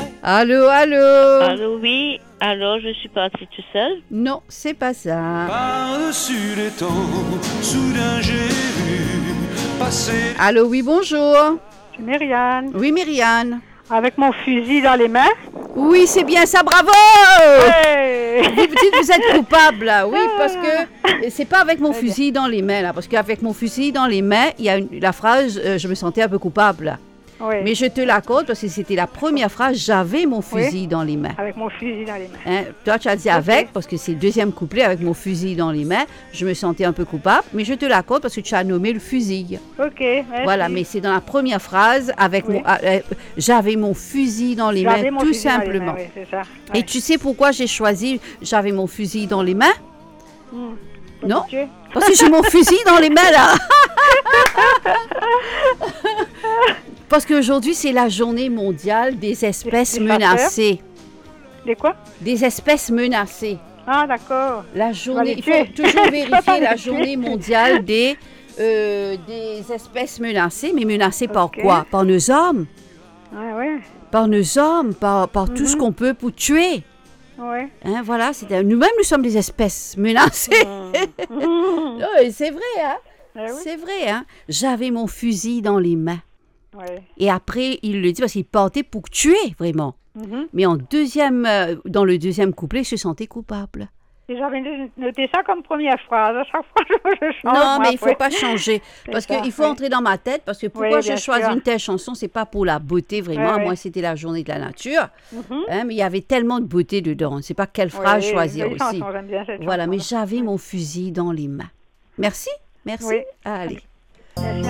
Allô, allô. Allô, oui. Alors, je suis partie tout seul. Non, c'est pas ça. Par-dessus les temps, soudain j'ai vu passer. Allô, oui, bonjour. C'est Myriane. Oui, Myriane. Avec mon fusil dans les mains. Oui, c'est bien ça, bravo. Hey! Vous dites que vous êtes coupable, là. Oui, parce que c'est pas avec mon fusil dans les mains, là. Parce qu'avec mon fusil dans les mains, il y a la phrase je me sentais un peu coupable, là. Oui. Mais je te l'accorde parce que c'était la première phrase, j'avais mon fusil dans les mains. Avec mon fusil dans les mains. Hein, toi, tu as dit avec, parce que c'est le deuxième couplet, avec mon fusil dans les mains, je me sentais un peu coupable, mais je te l'accorde parce que tu as nommé le fusil. Ok, merci. Voilà, mais c'est dans la première phrase, avec Oui. j'avais mon fusil dans les J'avais mains, mon tout fusil dans les simplement. mains, oui, c'est ça. Et Ouais. tu sais pourquoi j'ai choisi j'avais mon fusil dans les mains? Non? Ok. Parce que j'ai mon fusil dans les mains, là. Parce qu'aujourd'hui, c'est la journée mondiale des espèces Des chasseurs. menacées. Des quoi? Des espèces menacées. Ah, d'accord. La journée, les il faut tuer. toujours vérifier la Les journée tuer. mondiale des espèces menacées. Mais menacées par Ok. quoi? Par nos hommes. Ah, ouais. Par nos hommes, par tout ce qu'on peut pour tuer. Ouais. Hein, voilà, nous-mêmes, nous sommes des espèces menacées. Oui, c'est vrai, hein? Ah, oui. C'est vrai, hein? J'avais mon fusil dans les mains. Ouais. Et après, il le dit parce qu'il partait pour tuer, vraiment. Mhm. Mais dans le deuxième couplet, il se sentait coupable. Et j'avais noté ça comme première phrase. À chaque fois, je change. Non, moi, mais il ne faut après. pas changer. C'est Parce ça, qu'il faut oui. entrer dans ma tête. Parce que pourquoi Oui, j'ai bien choisi sûr. une telle chanson, c'est pas pour la beauté, vraiment. Oui, Moi, oui. c'était la journée de la nature. Mhm. Hein, mais il y avait tellement de beauté dedans. C'est pas quelle phrase Oui, choisir belle aussi. chanson, j'aime bien cette Voilà, mais chanson. j'avais mon fusil dans les mains. Merci, merci. Oui. Allez. Merci.